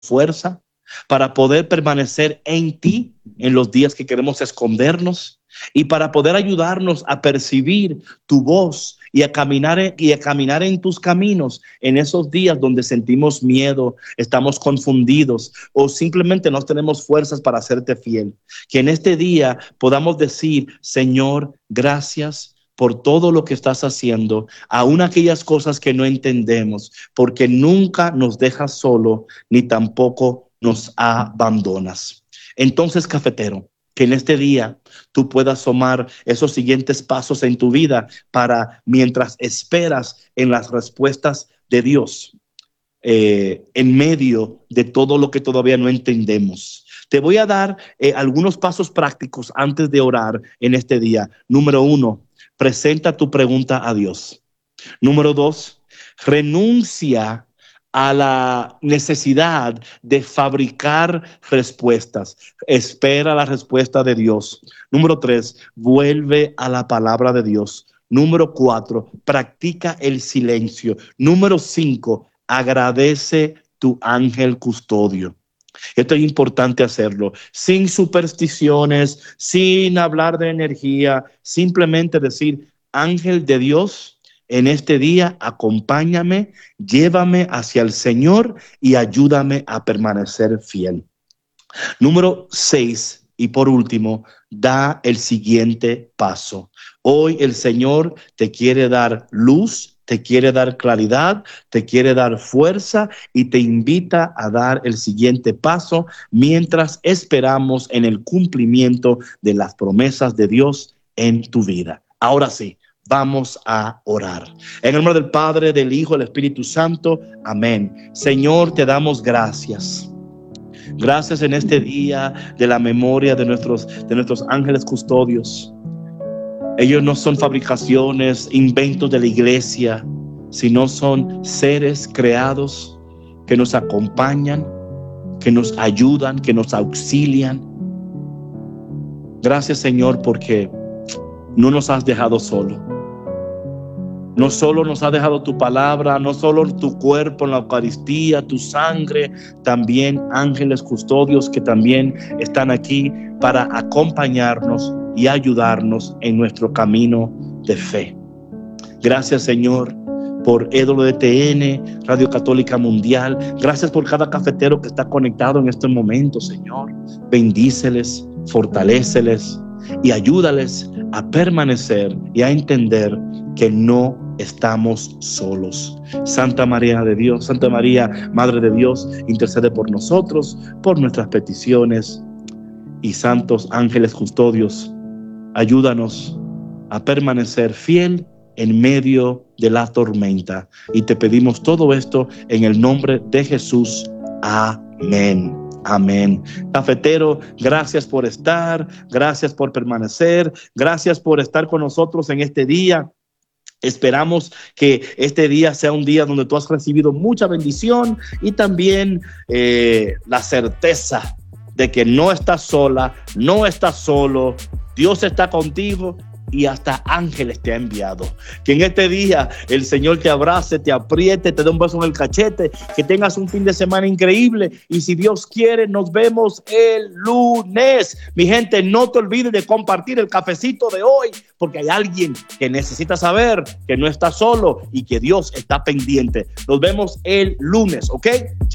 fuerza para poder permanecer en ti en los días que queremos escondernos, y para poder ayudarnos a percibir tu voz y a caminar en tus caminos en esos días donde sentimos miedo, estamos confundidos o simplemente no tenemos fuerzas para hacerte fiel. Que en este día podamos decir: Señor, gracias por todo lo que estás haciendo, aún aquellas cosas que no entendemos, porque nunca nos dejas solo ni tampoco nos abandonas. Entonces, cafetero, que en este día tú puedas tomar esos siguientes pasos en tu vida para, mientras esperas en las respuestas de Dios, en medio de todo lo que todavía no entendemos. Te voy a dar algunos pasos prácticos antes de orar en este día. Número 1, presenta tu pregunta a Dios. Número 2, renuncia a la necesidad de fabricar respuestas. Espera la respuesta de Dios. Número 3, vuelve a la palabra de Dios. Número 4, practica el silencio. Número 5, agradece tu ángel custodio. Esto es importante hacerlo sin supersticiones, sin hablar de energía, simplemente decir: ángel de Dios, en este día acompáñame, llévame hacia el Señor y ayúdame a permanecer fiel. Número 6, y por último, da el siguiente paso. Hoy el Señor te quiere dar luz, te quiere dar claridad, te quiere dar fuerza y te invita a dar el siguiente paso mientras esperamos en el cumplimiento de las promesas de Dios en tu vida. Ahora sí, vamos a orar. En el nombre del Padre, del Hijo, del Espíritu Santo. Amén. Señor, te damos gracias. Gracias en este día de la memoria de nuestros ángeles custodios. Ellos no son fabricaciones, inventos de la iglesia, sino son seres creados que nos acompañan, que nos ayudan, que nos auxilian. Gracias, Señor, porque no nos has dejado solo. No solo nos ha dejado tu palabra, no solo tu cuerpo en la Eucaristía, tu sangre, también ángeles custodios que también están aquí para acompañarnos y ayudarnos en nuestro camino de fe. Gracias, Señor, por EWTN, Radio Católica Mundial. Gracias por cada cafetero que está conectado en este momento, Señor. Bendíceles, fortaléceles y ayúdales a permanecer y a entender que no estamos solos. Santa María de Dios, Santa María, Madre de Dios, intercede por nosotros, por nuestras peticiones. Y santos ángeles custodios, ayúdanos a permanecer fiel en medio de la tormenta. Y te pedimos todo esto en el nombre de Jesús. Amén. Amén. Cafetero, gracias por estar, gracias por permanecer, gracias por estar con nosotros en este día. Esperamos que este día sea un día donde tú has recibido mucha bendición y también la certeza de que no estás sola, no estás solo. Dios está contigo y hasta ángeles te ha enviado. Que en este día el Señor te abrace, te apriete, te dé un beso en el cachete, que tengas un fin de semana increíble y si Dios quiere nos vemos el lunes. Mi gente, no te olvides de compartir el cafecito de hoy, porque hay alguien que necesita saber que no está solo y que Dios está pendiente. Nos vemos el lunes, ¿ok?